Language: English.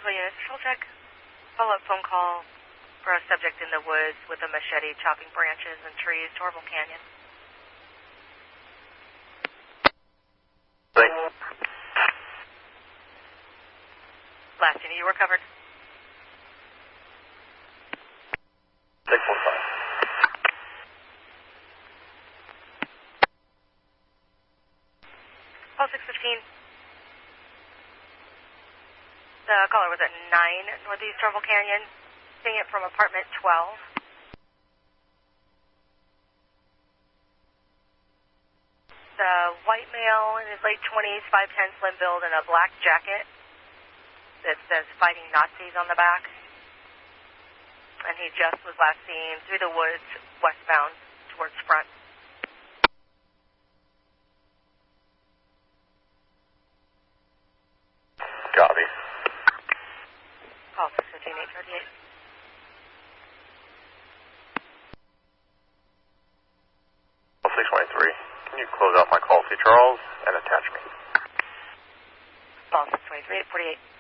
Delta unit, full check. Follow-up phone call for a subject in the woods with a machete chopping branches and trees, Torval Canyon. Thanks. Last unit, you were covered. 615. Call 615. The caller was at 9 Northeast Torval Canyon, seeing it from apartment 12. The white male in his late 20s, 5'10", slim build, and a black jacket that says Fighting Nazis on the back. And he just was last seen through the woods westbound towards front. Copy. Call 615-838. Call 623. Can you close out my call to Charles and attach me? Call 623-848.